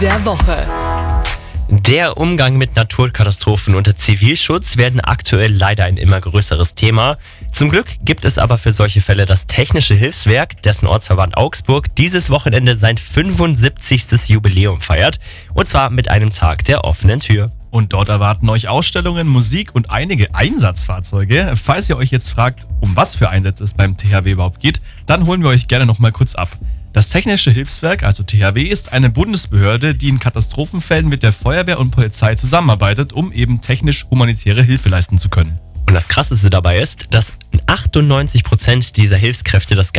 der Woche. Der Umgang mit Naturkatastrophen und der Zivilschutz werden aktuell leider ein immer größeres Thema. Zum Glück gibt es aber für solche Fälle das Technische Hilfswerk, dessen Ortsverband Augsburg dieses Wochenende sein 75. Jubiläum feiert. Und zwar mit einem Tag der offenen Tür. Und dort erwarten euch Ausstellungen, Musik und einige Einsatzfahrzeuge. Falls ihr euch jetzt fragt, um was für Einsätze es beim THW überhaupt geht, dann holen wir euch gerne nochmal kurz ab. Das Technische Hilfswerk, also THW, ist eine Bundesbehörde, die in Katastrophenfällen mit der Feuerwehr und Polizei zusammenarbeitet, um eben technisch-humanitäre Hilfe leisten zu können. Und das Krasseste dabei ist, dass 98% dieser Hilfskräfte das